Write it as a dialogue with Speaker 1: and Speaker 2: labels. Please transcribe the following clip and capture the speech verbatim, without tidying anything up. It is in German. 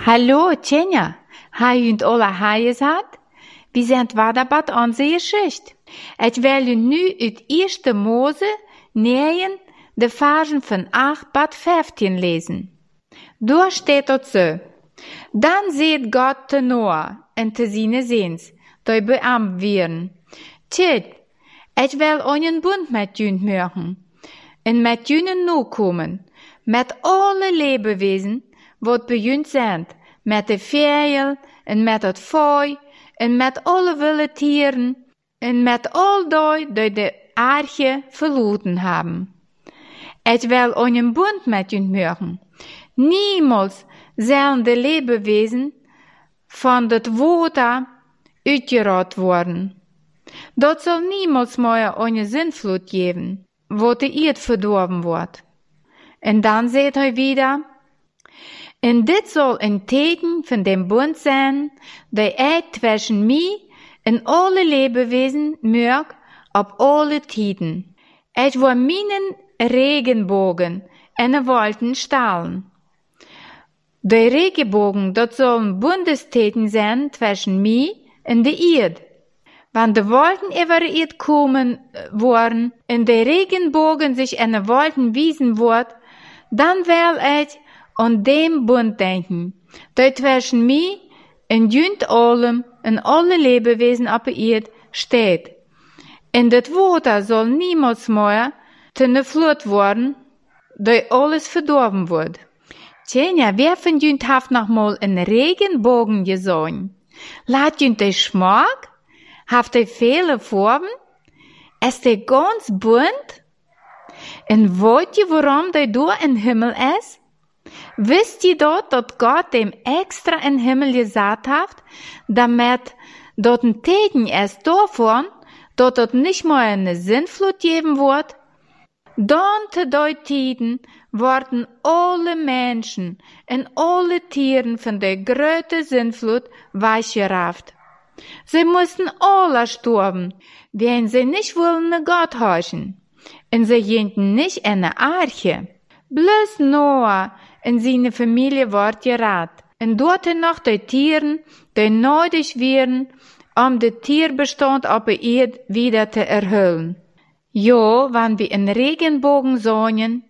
Speaker 1: Hallo, Tjenja. Har ju inte alla hejat? Vi zijn waderbat onze geschicht. Ik wil ju nu uit Eerste Mose negen de Versen von acht bis vijftien lesen. Daar steht dort so. Dan seht Gott te Noah en te seine Seens, die beamt werden. Tjit, ik wil einen Bund met jun machen, en met junen nu komen, met alle Lebewesen, wat bij jun zijn, met de vogel, en met het vee, en met alle wilde tieren, en met al die die de aarde verloren hebben. Ik wil einen Bund met jun machen. Niemals zullen de Lebewesen van het water uitgerold worden. Dat zal niemals meer eine Sintflut geben, wo de Erd verdorben wordt. En dan zegt hij wieder, en dit zal een teken van dem Bund zijn, die ik tussen mij en alle Lebewesen merk op alle tijden. Ik wil mijn regenbogen en de wolken stalen. De regenbogen, dat zullen Bundesteken zijn tussen mij en de Erd. Wann de Wolken über die Erd kommen worden en de regenbogen sich an de Wolken wiesen wordt, dan will ich an dem Bund denken, der zwischen mir en junt allem en alle Lebewesen op de Erd steht. En dat water soll niemals meer te ne Flut worden, die alles verdorben wordt. Tjenja, wer von junt haft noch mal een Regenbogen gesehen? Laat junt de Schmack? Haft hij vele vormen? Is hij ganz bunt? En weet je waarom hij door in Himmel is? Wist je dat, dat God hem extra in Himmel gezet heeft, damit dat een teken is daarvan, dat het niet meer een Sintflut geben wordt? Dan te die tijden worden alle Menschen en alle Tieren van de grote Sintflut weggeraft. Sie mussten alle sterben, wenn sie nicht wollen Gott horchen. Und sie gingen nicht in eine Arche. Bloß Noah und seine Familie ward gerat. Und dort noch die Tieren, die nötig wären, um den Tierbestand auf der Erde wieder zu erhöhen. Ja, wenn wir einen Regenbogen sehen,